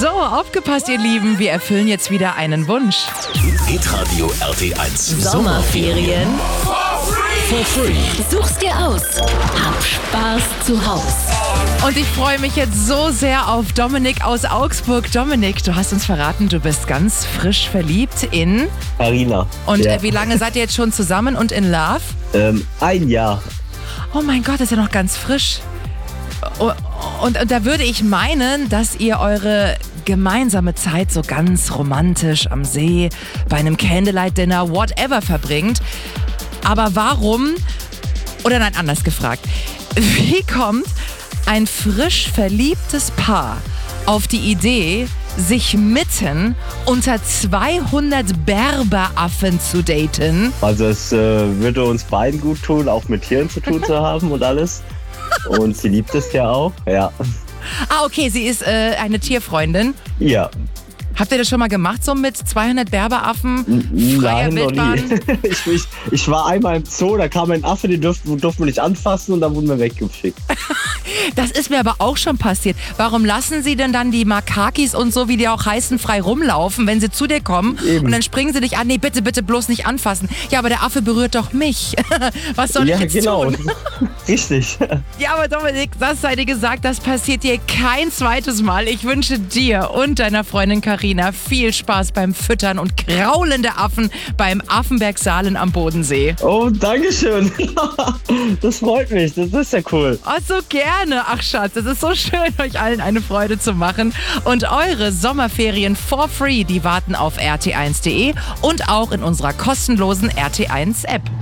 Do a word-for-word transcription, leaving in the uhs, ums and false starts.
So, aufgepasst, ihr Lieben, wir erfüllen jetzt wieder einen Wunsch. Hitradio R T eins Sommerferien for free. Such's dir aus. Hab Spaß zu Haus. Und ich freue mich jetzt so sehr auf Dominik aus Augsburg. Dominik, du hast uns verraten, du bist ganz frisch verliebt in... Carina. Und ja. äh, wie lange seid ihr jetzt schon zusammen und in Love? Ähm, ein Jahr. Oh mein Gott, das ist ja noch ganz frisch. Und, und, und da würde ich meinen, dass ihr eure gemeinsame Zeit so ganz romantisch am See, bei einem Candlelight-Dinner, whatever verbringt. Aber warum, oder nein, anders gefragt, wie kommt ein frisch verliebtes Paar auf die Idee, sich mitten unter zweihundert Berberaffen zu daten? Also es äh, würde uns beiden gut tun, auch mit Tieren zu tun zu haben und alles. Und sie liebt es ja auch, ja. Ah, okay, sie ist äh, eine Tierfreundin. Ja. Habt ihr das schon mal gemacht, so mit zweihundert Berberaffen? Freier Nein, noch Wildbahn? nie. Ich, ich, ich war einmal im Zoo, da kam ein Affe, den durften, durften wir nicht anfassen und dann wurden wir weggeschickt. Das ist mir aber auch schon passiert. Warum lassen sie denn dann die Makakis und so, wie die auch heißen, frei rumlaufen, wenn sie zu dir kommen? Eben. Und dann springen sie dich an, nee, bitte, bitte bloß nicht anfassen. Ja, aber der Affe berührt doch mich. Was soll Ja, ich jetzt genau. tun? Richtig. Ja, aber Dominik, das sei dir gesagt, das passiert dir kein zweites Mal. Ich wünsche dir und deiner Freundin Carina viel Spaß beim Füttern und Kraulen der Affen beim Affenberg-Saalen am Bodensee. Oh, danke schön. Das freut mich, das ist ja cool. Oh, so gerne. Ach Schatz, es ist so schön, euch allen eine Freude zu machen. Und eure Sommerferien for free, die warten auf r t eins punkt d e und auch in unserer kostenlosen R T eins App.